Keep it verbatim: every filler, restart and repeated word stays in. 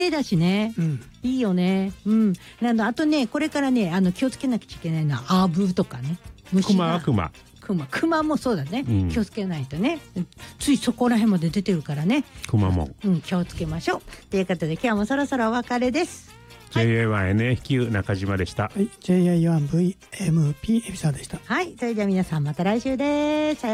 だしね、うん、いいよね。うん。あのあとね、これからね、あの気をつけなきゃいけないのはアブとかね。 虫が。クマ、 クマ、クマもそうだね、うん。気をつけないとね。ついそこら辺まで出てるからね。 クマも。 うん、気をつけましょう。ということで今日もそろそろお別れです。 ジェイエーワンエヌエフキュー 中島でした。 はい、ジェイエーワンブイエムピー エビサでした。 はい、それでは皆さんまた来週です。